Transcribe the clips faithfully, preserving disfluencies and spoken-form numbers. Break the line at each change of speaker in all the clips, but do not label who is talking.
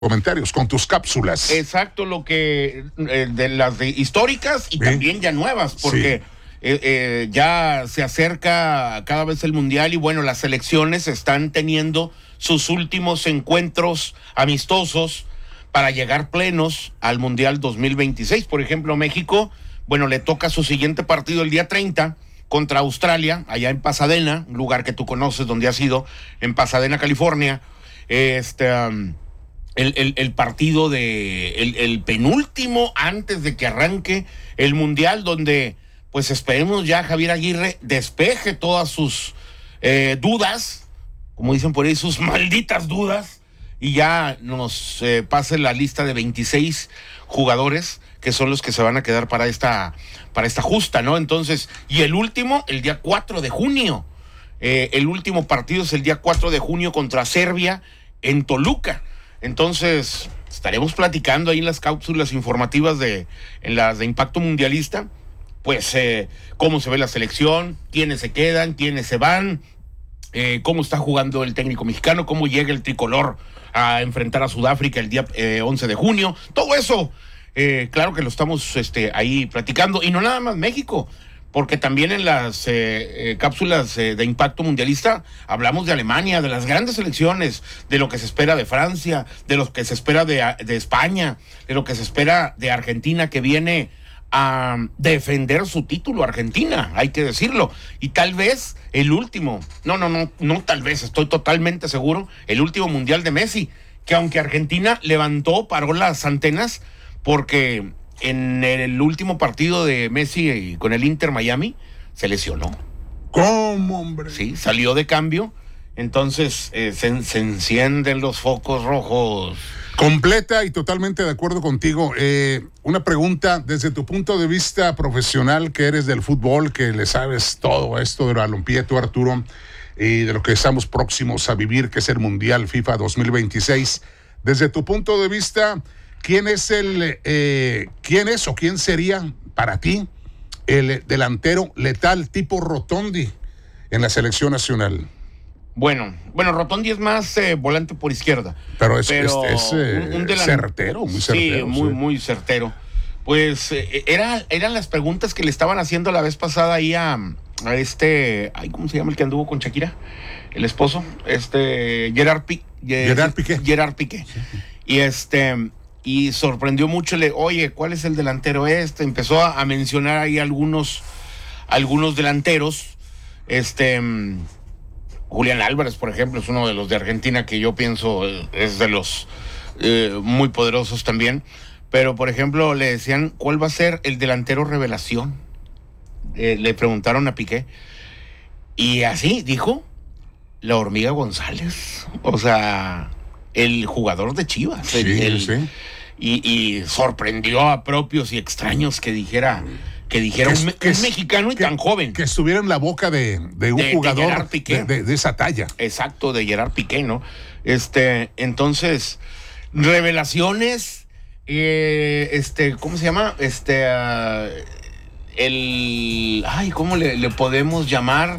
comentarios, con tus cápsulas.
Exacto, lo que eh, de las de históricas y ¿Eh? también ya nuevas, porque sí. eh, eh, ya se acerca cada vez el Mundial y bueno, las selecciones están teniendo sus últimos encuentros amistosos para llegar plenos al Mundial dos mil veintiséis. Por ejemplo, México, bueno, le toca su siguiente partido el día treinta contra Australia, allá en Pasadena, un lugar que tú conoces, donde has ido, en Pasadena, California. Este... Um, El, el, el partido de el, el penúltimo antes de que arranque el Mundial, donde pues esperemos ya Javier Aguirre despeje todas sus eh, dudas, como dicen por ahí, sus malditas dudas, y ya nos eh, pase la lista de veintiséis jugadores que son los que se van a quedar para esta para esta justa, ¿no? Entonces, y el último, el día cuatro de junio, eh, el último partido es el día cuatro de junio contra Serbia en Toluca. Entonces, estaremos platicando ahí en las cápsulas informativas de, en las de Impacto Mundialista, pues eh, cómo se ve la selección, quiénes se quedan, quiénes se van, eh, cómo está jugando el técnico mexicano, cómo llega el tricolor a enfrentar a Sudáfrica el día eh, once de junio, todo eso, eh, claro que lo estamos este, ahí platicando, y no nada más México, porque también en las eh, eh, cápsulas eh, de Impacto Mundialista hablamos de Alemania, de las grandes selecciones, de lo que se espera de Francia, de lo que se espera de, de España, de lo que se espera de Argentina, que viene a defender su título, Argentina, hay que decirlo, y tal vez el último, no, no, no, no tal vez, estoy totalmente seguro, el último Mundial de Messi, que aunque Argentina levantó, paró las antenas, porque en el último partido de Messi con el Inter Miami se lesionó.
¿Cómo, hombre?
Sí, salió de cambio. Entonces eh, se, se encienden los focos rojos.
Completa y totalmente de acuerdo contigo. Eh, una pregunta, desde tu punto de vista profesional, que eres del fútbol, que le sabes todo esto de la balompié, tú, Arturo, y de lo que estamos próximos a vivir, que es el Mundial FIFA dos mil veintiséis. Desde tu punto de vista, ¿quién es el, eh, quién es o quién sería para ti el delantero letal tipo Rotondi en la selección nacional?
Bueno, bueno, Rotondi es más eh, volante por izquierda.
Pero es,
pero
es, es eh,
un, un delan...
certero, muy certero.
Sí, muy,
sí.
muy certero. Pues eh, era, eran las preguntas que le estaban haciendo la vez pasada ahí a, a este, ay, ¿cómo se llama el que anduvo con Shakira? El esposo, este, Gerard, Pi...
Gerard Piqué.
Gerard Piqué. Sí, sí. Y este... y sorprendió mucho, le, oye, ¿cuál es el delantero este? Empezó a, a mencionar ahí algunos, algunos delanteros, este, Julián Álvarez, por ejemplo, es uno de los de Argentina que yo pienso es de los eh, muy poderosos también, pero por ejemplo le decían, ¿cuál va a ser el delantero revelación? Eh, le preguntaron a Piqué, y así dijo, la Hormiga González, o sea, el jugador de Chivas,
sí,
el, el,
sí.
Y, y sorprendió a propios y extraños que dijera que dijera que, un, que, un mexicano y
que,
tan joven.
Que estuviera en la boca de, de un
de,
jugador
de,
de, de, de esa talla.
Exacto, de Gerard Piqué, ¿no? Este, entonces, revelaciones, eh, este, ¿cómo se llama? Este, uh, el, ay, ¿cómo le, le podemos llamar?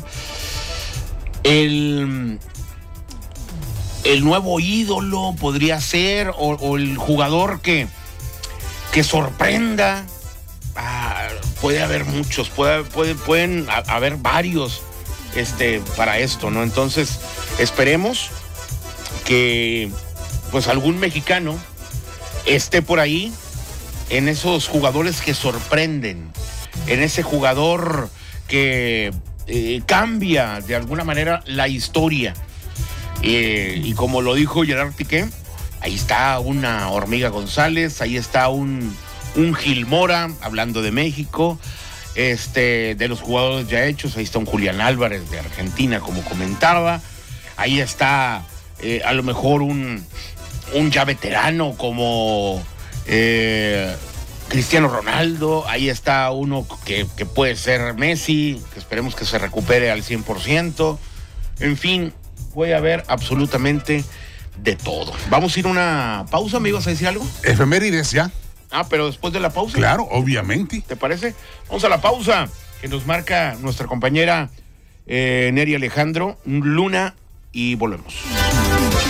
El... el nuevo ídolo podría ser, o, o el jugador que, que sorprenda. Ah, puede haber muchos, puede, puede, pueden haber varios este, para esto, ¿no? Entonces, esperemos que pues algún mexicano esté por ahí en esos jugadores que sorprenden, en ese jugador que eh, cambia de alguna manera la historia. Eh, y como lo dijo Gerard Piqué, ahí está una Hormiga González, ahí está un, un Gil Mora, hablando de México, este, de los jugadores ya hechos, ahí está un Julián Álvarez de Argentina, como comentaba, ahí está eh, a lo mejor un, un ya veterano como eh, Cristiano Ronaldo, ahí está uno que, que puede ser Messi, que esperemos que se recupere al cien por ciento, en fin, voy a ver absolutamente de todo. Vamos a ir a una pausa, ¿me ibas a decir algo?
Efemérides ya.
Ah, pero después de la pausa.
Claro, obviamente.
¿Te parece? Vamos a la pausa que nos marca nuestra compañera eh, Neri Alejandro, Luna, y volvemos.